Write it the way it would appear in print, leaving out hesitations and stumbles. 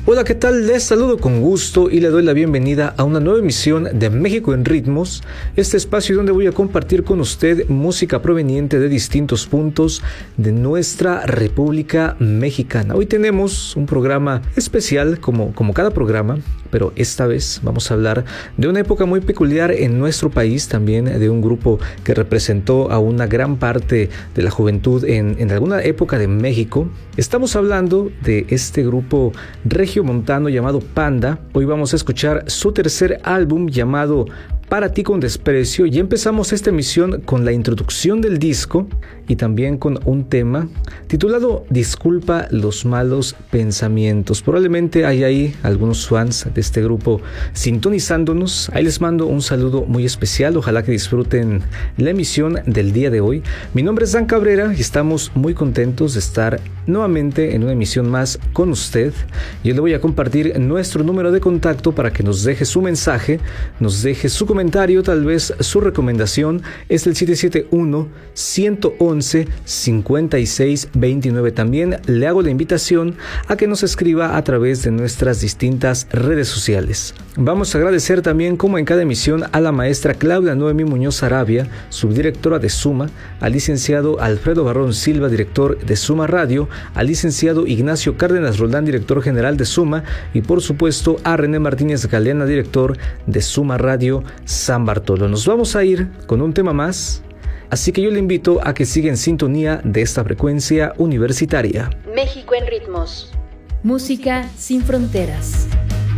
Hola, ¿qué tal? Les saludo con gusto y le doy la bienvenida a una nueva emisión de México en Ritmos, este espacio donde voy a compartir con usted música proveniente de distintos puntos de nuestra República Mexicana. Hoy tenemos un programa especial como cada programa, pero esta vez vamos a hablar de una época muy peculiar en nuestro país, también de un grupo que representó a una gran parte de la juventud en alguna época de México. Estamos hablando de este grupo regiomontano llamado Panda. Hoy vamos a escuchar su tercer álbum llamado Para ti con desprecio, y empezamos esta emisión con la introducción del disco y también con un tema titulado Disculpa los malos pensamientos. Probablemente hay ahí algunos fans de este grupo sintonizándonos. Ahí les mando un saludo muy especial. Ojalá que disfruten la emisión del día de hoy. Mi nombre es Dan Cabrera y estamos muy contentos de estar nuevamente en una emisión más con usted. Yo le voy a compartir nuestro número de contacto para que nos deje su mensaje, nos deje su comentario, tal vez su recomendación. Es el 771-111-5629. También le hago la invitación a que nos escriba a través de nuestras distintas redes sociales. Vamos a agradecer también, como en cada emisión, a la maestra Claudia Noemi Muñoz Arabia, subdirectora de Suma, al licenciado Alfredo Barrón Silva, director de Suma Radio, al licenciado Ignacio Cárdenas Roldán, director general de Suma, y por supuesto a René Martínez Galeana, director de Suma Radio San Bartolo. Nos vamos a ir con un tema más, así que yo le invito a que siga en sintonía de esta frecuencia universitaria. México en Ritmos. Música sin fronteras.